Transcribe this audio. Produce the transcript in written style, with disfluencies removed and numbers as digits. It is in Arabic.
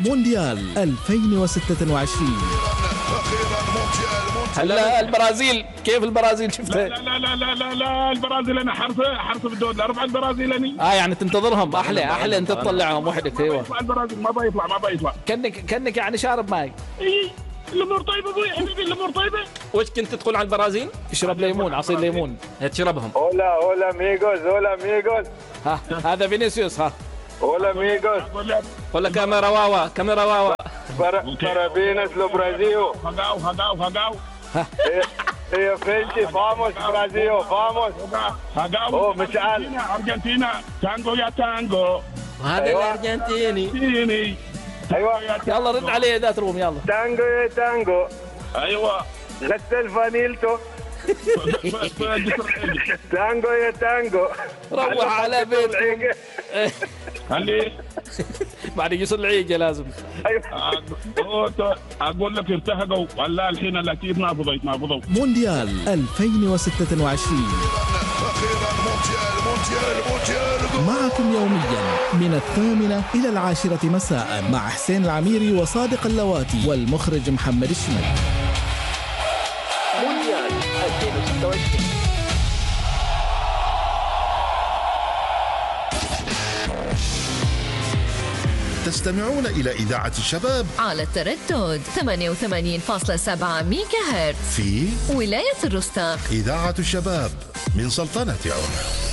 مونديال 2026. هلا البرازيل، كيف البرازيل شفتها؟ لا البرازيل انا حرص بالدور الاربعه البرازيل يعني تنتظرهم. احلى انت تطلعهم وحدك. ايوه البرازيل ما بيطلع كانك يعني شارب ماي. الامور طيبه ابوي حبيبي، الامور طيبه. وش كنت تقول على البرازيل؟ اشرب ليمون، عصير ليمون تشربهم. هولا ميغوز. هذا فينيسيوس. هولا ميغوس. ولا كاميرا واوا Parabenas lo Brasil. Hagao. Io French, vamos Brasil, vamos. Hagao. مشعل. أرجنتينا تانجو يا تانجو. وهذا الأرجنتيني. أيوة. يلا رد عليه ذات روم يلا. تانجو يا تانجو. أيوة. غسل فانيلتو. تانجو يا تانجو. روح على بيتك. خليه بعد يصل العيجة لازم. أقول لك ارتهقوا والله الحين التي يتنافضوا. مونديال 2026 معكم يوميا من 8 إلى 10 مساء مع حسين العميري وصادق اللواتي والمخرج محمد الشمال. مونديال 2026. تستمعون إلى إذاعة الشباب على التردد 88.7 ميجا هرتز في ولاية الرستاق. إذاعة الشباب من سلطنة عمان.